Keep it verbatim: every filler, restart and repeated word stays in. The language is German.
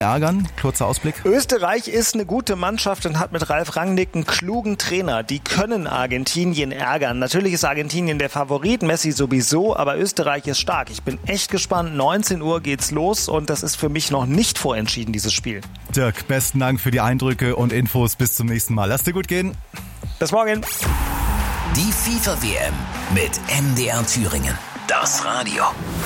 ärgern? Kurzer Ausblick. Österreich ist eine gute Mannschaft und hat mit Ralf Rangnick einen klugen Trainer. Die können Argentinien ärgern. Natürlich ist Argentinien der Favorit, Messi sowieso, aber Österreich ist stark. Ich bin echt gespannt. neunzehn Uhr geht's los und das ist für mich noch nicht vorentschieden, dieses Spiel. Dirk, besten Dank für die Eindrücke und Infos. Bis zum nächsten Mal. Lass dir gut gehen. Bis morgen. Die FIFA-W M mit M D R Thüringen. Das Radio.